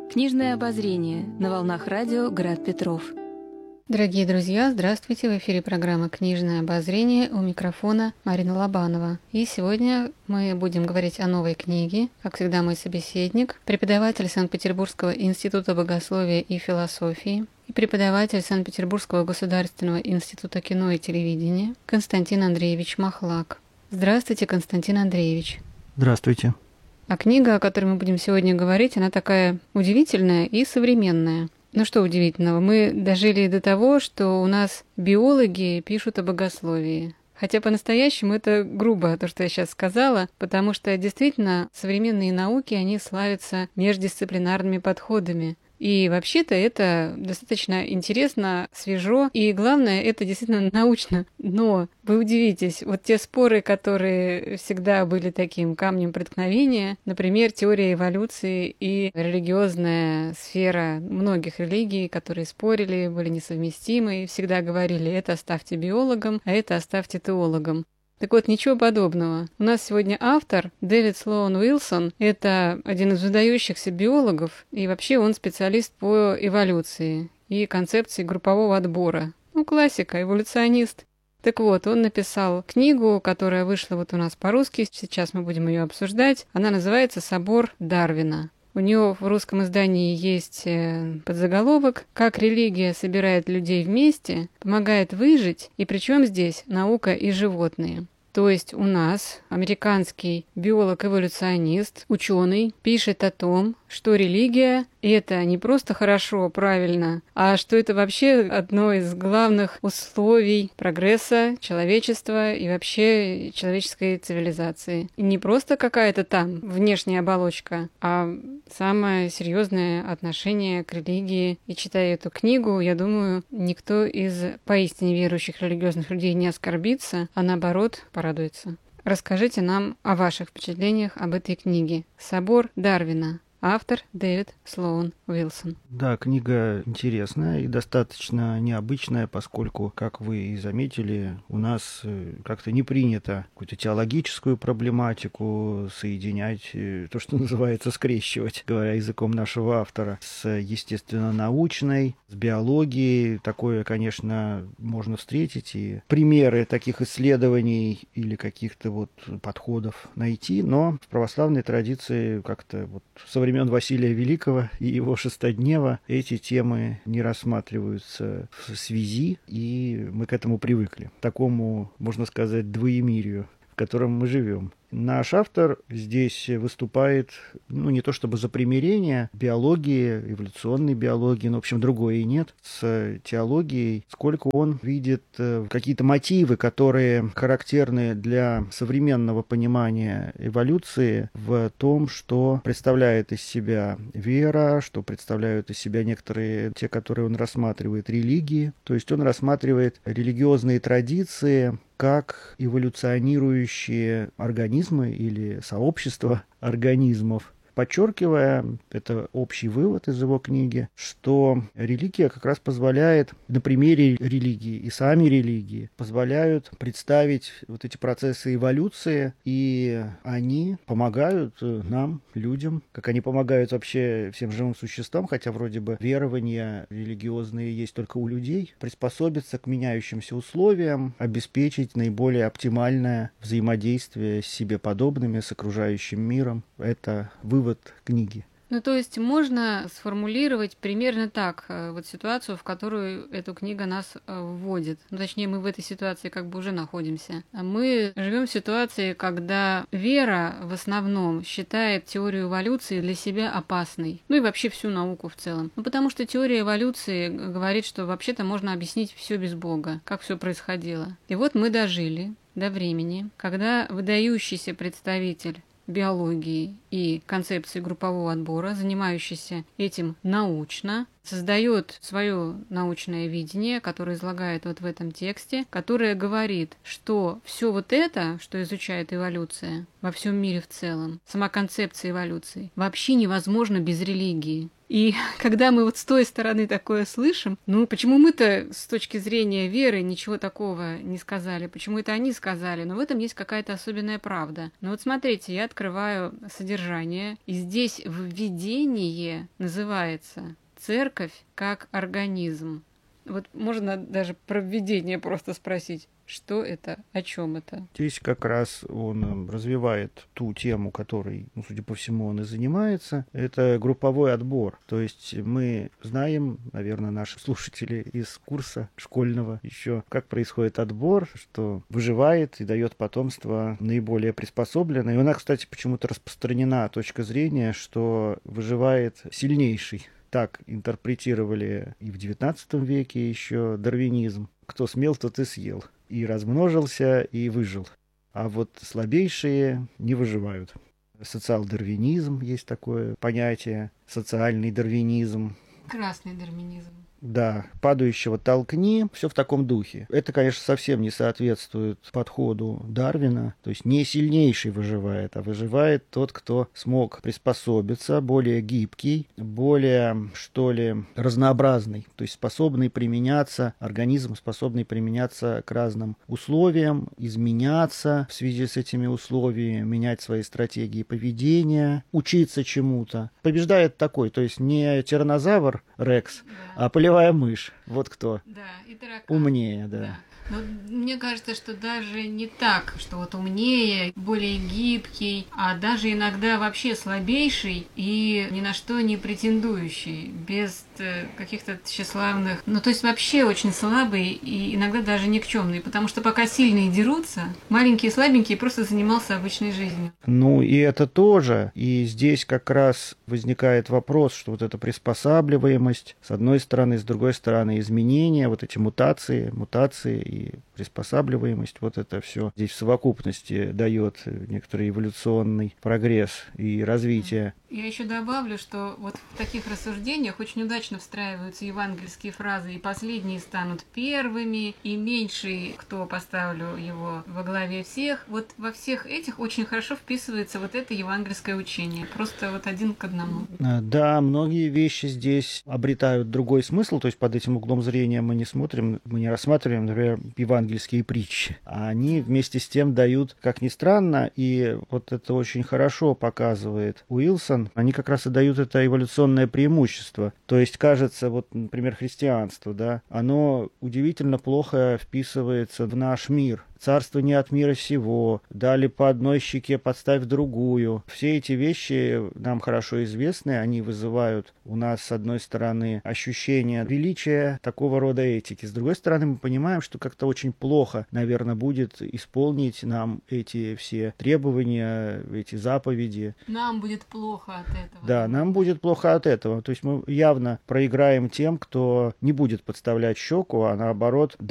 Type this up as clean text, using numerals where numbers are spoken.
Книжное обозрение на волнах радио «Град Петров». Дорогие друзья, здравствуйте! В эфире программа «Книжное обозрение», у микрофона Марина Лобанова. И сегодня мы будем говорить о новой книге. Как всегда, мой собеседник, преподаватель Санкт-Петербургского института богословия и философии и преподаватель Санкт-Петербургского государственного института кино и телевидения Константин Андреевич Махлак. Здравствуйте, Константин Андреевич. Здравствуйте. А книга, о которой мы будем сегодня говорить, она такая удивительная и современная. Ну что удивительного, мы дожили до того, что у нас биологи пишут о богословии. Хотя по-настоящему это грубо, то, что я сейчас сказала, потому что действительно современные науки, они славятся междисциплинарными подходами. И вообще-то это достаточно интересно, свежо, и главное, это действительно научно. Но вы удивитесь, вот те споры, которые всегда были таким камнем преткновения, например, теория эволюции и религиозная сфера многих религий, которые спорили, были несовместимы, и всегда говорили, это оставьте биологам, а это оставьте теологам. Так вот, ничего подобного. У нас сегодня автор Дэвид Слоун Уилсон. Это один из выдающихся биологов, и вообще он специалист по эволюции и концепции группового отбора. Ну, классика, эволюционист. Так вот, он написал книгу, которая вышла вот у нас по-русски, сейчас мы будем ее обсуждать. Она называется «Собор Дарвина». У нее в русском издании есть подзаголовок «Как религия собирает людей вместе, помогает выжить, и причем здесь наука и животные». То есть у нас американский биолог-эволюционист, ученый, пишет о том, что религия — это не просто хорошо, правильно, а что это вообще одно из главных условий прогресса человечества и вообще человеческой цивилизации. И не просто какая-то там внешняя оболочка, а самое серьезное отношение к религии. И читая эту книгу, я думаю, никто из поистине верующих религиозных людей не оскорбится, а наоборот порадуется. Расскажите нам о ваших впечатлениях об этой книге «Собор Дарвина». Автор Дэвид Слоун Уилсон. Да, книга интересная и достаточно необычная, поскольку, как вы и заметили, у нас как-то не принято какую-то теологическую проблематику соединять, то, что называется, скрещивать, говоря языком нашего автора, с естественно-научной, с биологией. Такое, конечно, можно встретить, и примеры таких исследований или каких-то вот подходов найти, но в православной традиции как-то вот со времен Василия Великого и его шестоднева эти темы не рассматриваются в связи, и мы к этому привыкли, к такому, можно сказать, двоемирию, в котором мы живем. Наш автор здесь выступает, не то чтобы за примирение биологии, эволюционной биологии, но, в общем, другое и нет, с теологией, сколько он видит какие-то мотивы, которые характерны для современного понимания эволюции в том, что представляет из себя вера, что представляют из себя некоторые, те, которые он рассматривает, религии. То есть он рассматривает религиозные традиции как эволюционирующие организмы или сообщества организмов, подчеркивая, это общий вывод из его книги, что религия как раз позволяет, на примере религии и сами религии, позволяют представить вот эти процессы эволюции, и они помогают нам, людям, как они помогают вообще всем живым существам, хотя вроде бы верования религиозные есть только у людей, приспособиться к меняющимся условиям, обеспечить наиболее оптимальное взаимодействие с себе подобными, с окружающим миром. Это вывод книги. Ну, то есть можно сформулировать примерно так вот ситуацию, в которую эта книга нас вводит. Ну, точнее, мы в этой ситуации как бы уже находимся. Мы живем в ситуации, когда вера в основном считает теорию эволюции для себя опасной. Ну и вообще всю науку в целом. Ну, потому что теория эволюции говорит, что вообще-то можно объяснить все без Бога, как все происходило. И вот мы дожили до времени, когда выдающийся представитель биологии и концепции группового отбора, занимающийся этим научно, создает свое научное видение, которое излагает вот в этом тексте, которое говорит, что все вот это, что изучает эволюция во всем мире в целом, сама концепция эволюции, вообще невозможно без религии. И когда мы вот с той стороны такое слышим, ну почему мы-то с точки зрения веры ничего такого не сказали? Почему это они сказали? Но в этом есть какая-то особенная правда. Но вот смотрите, я открываю содержание, и здесь введение называется «Церковь как организм». Вот можно даже про введение просто спросить. Что это? О чем это? Здесь как раз он развивает ту тему, которой, ну, судя по всему, он и занимается. Это групповой отбор. То есть мы знаем, наверное, наши слушатели из курса школьного еще, как происходит отбор, что выживает и дает потомство наиболее приспособленное. И у нас, кстати, почему-то распространена точка зрения, что выживает сильнейший. Так интерпретировали и в XIX веке еще дарвинизм. Кто смел, тот и съел. И размножился, и выжил. А вот слабейшие не выживают. Социал-дарвинизм есть такое понятие. Социальный дарвинизм. Красный дарвинизм. Да, падающего толкни, все в таком духе. Это, конечно, совсем не соответствует подходу Дарвина. То есть не сильнейший выживает, а выживает тот, кто смог приспособиться, более гибкий, более, что ли, разнообразный. То есть способный применяться, организм способный применяться к разным условиям, изменяться в связи с этими условиями, менять свои стратегии поведения, учиться чему-то. Побеждает такой, то есть не тираннозавр Рекс, а полевая мышь. Вот кто. Да, и таракан. Умнее, да. Но мне кажется, что даже не так, что вот умнее, более гибкий, а даже иногда вообще слабейший и ни на что не претендующий, без каких-то тщеславных... Ну, то есть вообще очень слабый и иногда даже никчемный, потому что пока сильные дерутся, маленькие и слабенькие просто занимался обычной жизнью. Ну, и это тоже. И здесь как раз возникает вопрос, что вот эта приспосабливаемость, с одной стороны, с другой стороны, изменения, вот эти мутации и приспосабливаемость, вот это все здесь в совокупности дает некоторый эволюционный прогресс и развитие. Я еще добавлю, что вот в таких рассуждениях очень удачно встраиваются евангельские фразы, и последние станут первыми, и меньший, кто поставлю его во главе всех. Вот во всех этих очень хорошо вписывается вот это евангельское учение, просто вот один к одному. Да, многие вещи здесь обретают другой смысл, то есть под этим углом зрения мы не смотрим, мы не рассматриваем, например, евангельские притчи, а они вместе с тем дают, как ни странно, и вот это очень хорошо показывает Уилсон, они как раз и дают это эволюционное преимущество. То есть, кажется, вот, например, христианство, да, оно удивительно плохо вписывается в наш мир. Царство не от мира сего, дали по одной щеке, подставь другую. Все эти вещи нам хорошо известны, они вызывают у нас, с одной стороны, ощущение величия такого рода этики. С другой стороны, мы понимаем, что как-то очень плохо, наверное, будет исполнить нам эти все требования, эти заповеди. Нам будет плохо от этого. Да, нам будет плохо от этого. То есть мы явно проиграем тем, кто не будет подставлять щеку, а наоборот